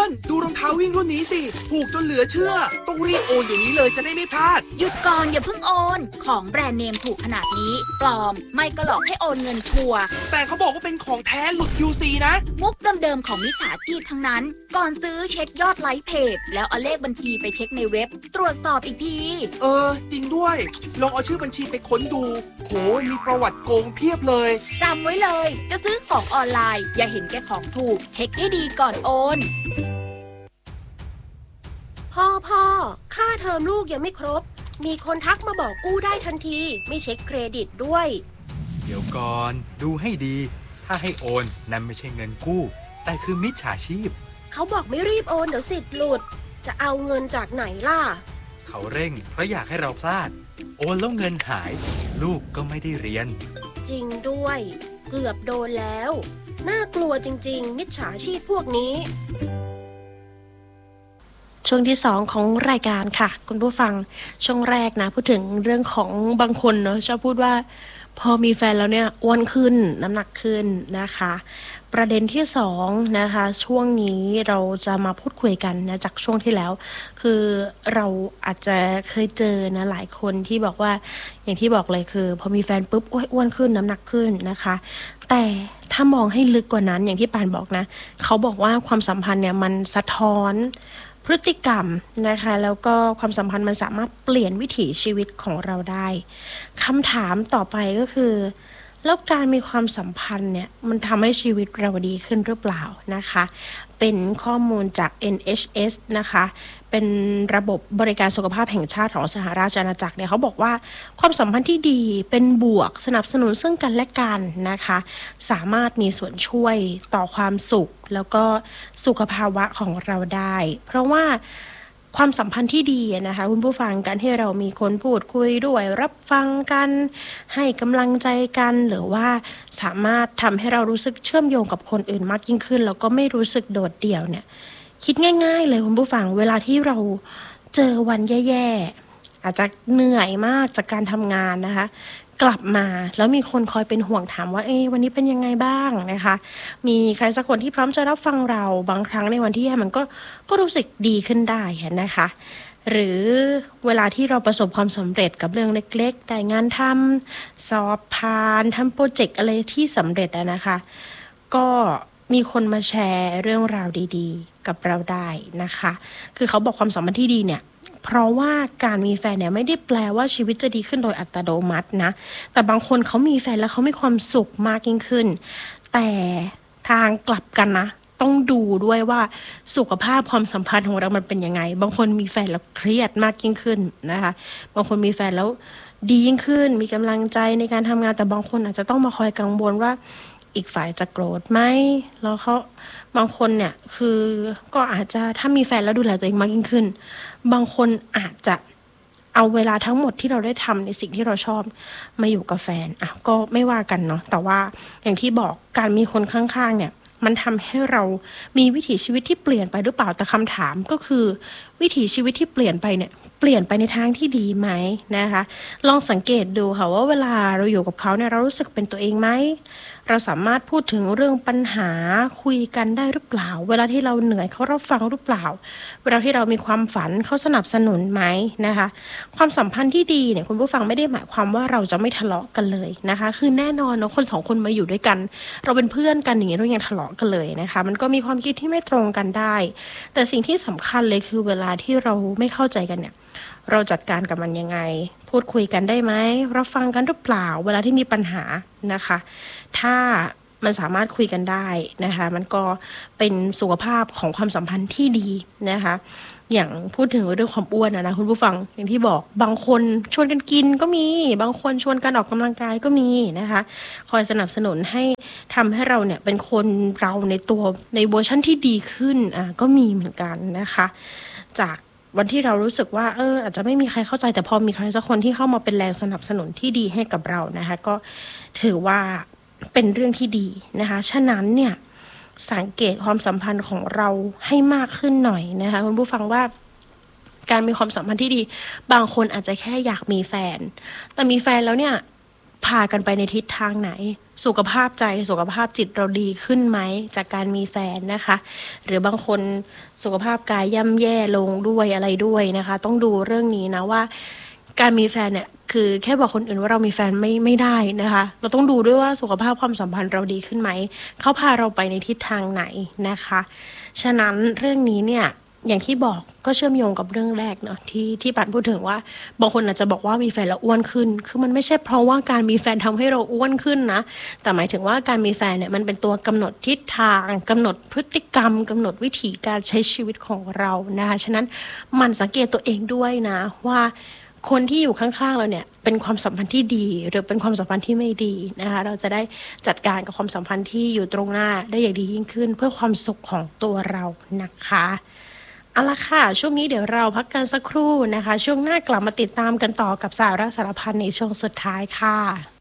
ปิ้ลดูรองเท้าวิ่งรุ่นนี้สิถูกจนเหลือเชื่อต้องรีบโอนเดี๋ยวนี้เลยจะได้ไม่พลาดหยุดก่อนอย่าเพิ่งโอนของแบรนด์เนมถูกขนาดนี้ปลอมไม่ก็หลอกให้โอนเงินชัวร์แต่เขาบอกว่าเป็นของแท้หลุด UC นะมุกเดิมๆของมิจฉาชีพทั้งนั้นก่อนซื้อเช็คยอดไลค์เพจแล้วเอาเลขบัญชีไปเช็คในเว็บตรวจสอบอีกทีจริงด้วยลองเอาชื่อบัญชีไปค้นดูโหมีประวัติโกงเพียบเลยจำไว้เลยจะซื้อของออนไลน์อย่าเห็นแก่ของถูกเช็คให้ดีก่อนโอนพ่อค่าเทอมลูกยังไม่ครบมีคนทักมาบอกกู้ได้ทันทีไม่เช็คเครดิตด้วยเดี๋ยวก่อนดูให้ดีถ้าให้โอนนั่นไม่ใช่เงินกู้แต่คือมิจฉาชีพเขาบอกไม่รีบโอนเดี๋ยวสิทธิ์หลุดจะเอาเงินจากไหนล่ะเขาเร่งเพราะอยากให้เราพลาดโอนแล้วเงินหายลูกก็ไม่ได้เรียนจริงด้วยเกือบโดนแล้วน่ากลัวจริงๆมิจฉาชีพพวกนี้ช่วงที่2ของรายการค่ะคุณผู้ฟังช่วงแรกนะพูดถึงเรื่องของบางคนเนาะชอบพูดว่าพอมีแฟนแล้วเนี่ยอ้วนขึ้นน้ำหนักขึ้นนะคะประเด็นที่2นะคะช่วงนี้เราจะมาพูดคุยกันนะจากช่วงที่แล้วคือเราอาจจะเคยเจอนะหลายคนที่บอกว่าอย่างที่บอกเลยคือพอมีแฟนปุ๊บอ้วนขึ้นน้ำหนักขึ้นนะคะแต่ถ้ามองให้ลึกกว่านั้นอย่างที่ปานบอกนะเขาบอกว่าความสัมพันธ์เนี่ยมันสะท้อนพฤติกรรมนะคะแล้วก็ความสัมพันธ์มันสามารถเปลี่ยนวิถีชีวิตของเราได้คำถามต่อไปก็คือแล้วการมีความสัมพันธ์เนี่ยมันทำให้ชีวิตเราดีขึ้นหรือเปล่านะคะเป็นข้อมูลจาก NHS นะคะเป็นระบบบริการสุขภาพแห่งชาติของสหราชอาณาจักรเนี่ยเขาบอกว่าความสัมพันธ์ที่ดีเป็นบวกสนับสนุนซึ่งกันและกันนะคะสามารถมีส่วนช่วยต่อความสุขแล้วก็สุขภาวะของเราได้เพราะว่าความสัมพันธ์ที่ดีนะคะคุณผู้ฟังการที่เรามีคนพูดคุยด้วยรับฟังกันให้กำลังใจกันหรือว่าสามารถทำให้เรารู้สึกเชื่อมโยงกับคนอื่นมากยิ่งขึ้นแล้วก็ไม่รู้สึกโดดเดี่ยวเนี่ยคิดง่ายๆเลยคุณผู้ฟังเวลาที่เราเจอวันแย่ๆอาจจะเหนื่อยมากจากการทำงานนะคะกลับมาแล้วมีคนคอยเป็นห่วงถามว่าวันนี้เป็นยังไงบ้างนะคะมีใครสักคนที่พร้อมจะรับฟังเราบางครั้งในวันที่แย่มันก็รู้สึกดีขึ้นได้นะคะหรือเวลาที่เราประสบความสำเร็จกับเรื่องเล็กๆได้งานทำสอบผ่านทำโปรเจกต์อะไรที่สำเร็จนะคะก็มีคนมาแชร์เรื่องราวดีๆกับเราได้นะคะคือเขาบอกความสัมพันธ์ที่ดีเนี่ยเพราะว่าการมีแฟนเนี่ยไม่ได้แปลว่าชีวิตจะดีขึ้นโดยอัตโนมัตินะแต่บางคนเขามีแฟนแล้วเขามีความสุขมากยิ่งขึ้นแต่ทางกลับกันนะต้องดูด้วยว่าสุขภาพความสัมพันธ์ของเรามันเป็นยังไงบางคนมีแฟนแล้วเครียดมากยิ่งขึ้นนะคะบางคนมีแฟนแล้วดียิ่งขึ้นมีกำลังใจในการทำงานแต่บางคนอาจจะต้องมาคอยกังวลว่าอีกฝ่ายจะโกรธไหมแล้วเขาบางคนเนี่ยคือก็อาจจะถ้ามีแฟนแล้วดูแลตัวเองมากยิ่งขึ้นบางคนอาจจะเอาเวลาทั้งหมดที่เราได้ทำในสิ่งที่เราชอบมาอยู่กับแฟนก็ไม่ว่ากันเนาะแต่ว่าอย่างที่บอกการมีคนข้างๆเนี่ยมันทำให้เรามีวิถีชีวิตที่เปลี่ยนไปหรือเปล่าแต่คำถามก็คือวิถีชีวิตที่เปลี่ยนไปเนี่ยเปลี่ยนไปในทางที่ดีไหมนะคะลองสังเกตดูค่ะว่าเวลาเราอยู่กับเขาเนี่ยเรารู้สึกเป็นตัวเองไหมเราสามารถพูดถึงเรื่องปัญหาคุยกันได้หรือเปล่าเวลาที่เราเหนื่อยเขารับฟังหรือเปล่าเวลาที่เรามีความฝันเขาสนับสนุนไหมนะคะความสัมพันธ์ที่ดีเนี่ยคุณผู้ฟังไม่ได้หมายความว่าเราจะไม่ทะเลาะกันเลยนะคะคือแน่นอนเนาะคนสองคนมาอยู่ด้วยกันเราเป็นเพื่อนกันอย่างนี้เรายังทะเลาะกันเลยนะคะมันก็มีความคิดที่ไม่ตรงกันได้แต่สิ่งที่สำคัญเลยคือเวลาที่เราไม่เข้าใจกันเนี่ยเราจัดการกับมันยังไงพูดคุยกันได้ไหมรับฟังกันหรือเปล่าเวลาที่มีปัญหานะคะถ้ามันสามารถคุยกันได้นะคะมันก็เป็นสุขภาพของความสัมพันธ์ที่ดีนะคะอย่างพูดถึงเรื่องความอ้วนนะคุณผู้ฟังอย่างที่บอกบางคนชวนกันกินก็มีบางคนชวนกันออกกำลังกายก็มีนะคะคอยสนับสนุนให้ทำให้เราเนี่ยเป็นคนเราในตัวในเวอร์ชันที่ดีขึ้นก็มีเหมือนกันนะคะจากวันที่เรารู้สึกว่าอาจจะไม่มีใครเข้าใจแต่พอมีใครสักคนที่เข้ามาเป็นแรงสนับสนุนที่ดีให้กับเรานะคะก็ถือว่าเป็นเรื่องที่ดีนะคะฉะนั้นเนี่ยสังเกตความสัมพันธ์ของเราให้มากขึ้นหน่อยนะคะคุณผู้ฟังว่าการมีความสัมพันธ์ที่ดีบางคนอาจจะแค่อยากมีแฟนแต่มีแฟนแล้วเนี่ยพากันไปในทิศทางไหนสุขภาพใจสุขภาพจิตเราดีขึ้นไหมจากการมีแฟนนะคะหรือบางคนสุขภาพกายย่ำแย่ลงด้วยอะไรด้วยนะคะต้องดูเรื่องนี้นะว่าการมีแฟนเนี่ยคือแค่บอกคนอื่นว่าเรามีแฟนไม่ได้นะคะเราต้องดูด้วยว่าสุขภาพความสัมพันธ์เราดีขึ้นไหมเขาพาเราไปในทิศทางไหนนะคะฉะนั้นเรื่องนี้เนี่ยอย่างที่บอกก็เชื่อมโยงกับเรื่องแรกเนาะที่ปันพูดถึงว่าบางคนอาจจะบอกว่ามีแฟนแล้วอ้วนขึ้นคือมันไม่ใช่เพราะว่าการมีแฟนทำให้เราอ้วนขึ้นนะแต่หมายถึงว่าการมีแฟนเนี่ยมันเป็นตัวกำหนดทิศทางกำหนดพฤติกรรมกำหนดวิถีการใช้ชีวิตของเรานะคะฉะนั้นมันสังเกตตัวเองด้วยนะว่าคนที่อยู่ข้างๆเราเนี่ยเป็นความสัมพันธ์ที่ดีหรือเป็นความสัมพันธ์ที่ไม่ดีนะคะเราจะได้จัดการกับความสัมพันธ์ที่อยู่ตรงหน้าได้อย่างดียิ่งขึ้นเพื่อความสุขของตัวเรานะคะเอาละค่ะช่วงนี้เดี๋ยวเราพักกันสักครู่นะคะช่วงหน้ากลับมาติดตามกันต่อกับสาระสารพันในช่วงสุดท้ายค่ะ